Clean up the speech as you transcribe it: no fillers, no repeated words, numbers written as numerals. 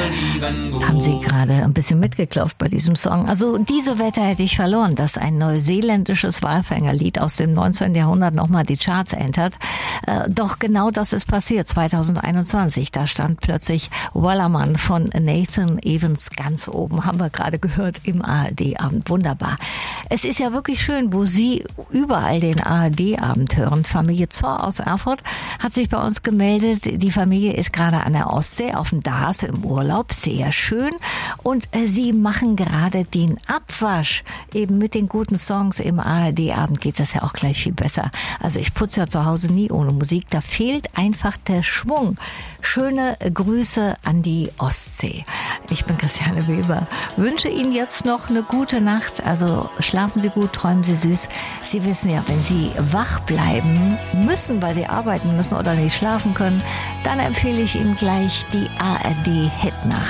Haben Sie gerade ein bisschen mitgeklopft bei diesem Song? Also diese Wette hätte ich verloren, dass ein neuseeländisches Walfängerlied aus dem 19. Jahrhundert nochmal die Charts entert. Doch genau das ist passiert 2021. Da stand plötzlich Wellerman von Nathan Evans ganz oben. Haben wir gerade gehört im ARD-Abend. Wunderbar. Es ist ja wirklich schön, wo Sie überall den ARD-Abend hören. Familie Zohr aus Erfurt hat sich bei uns gemeldet. Die Familie ist gerade an der Ostsee auf dem Dars im Urlaub. Sehr schön. Und sie machen gerade den Abwasch. Eben mit den guten Songs im ARD-Abend geht das ja auch gleich viel besser. Also ich putze ja zu Hause nie ohne Musik. Da fehlt einfach der Schwung. Schöne Grüße an die Ostsee. Ich bin Christiane Weber. Wünsche Ihnen jetzt noch eine gute Nacht. Also schlafen Sie gut, träumen Sie süß. Sie wissen ja, wenn Sie wach bleiben müssen, weil Sie arbeiten müssen oder nicht schlafen können, dann empfehle ich Ihnen gleich die ARD-Hitnacht.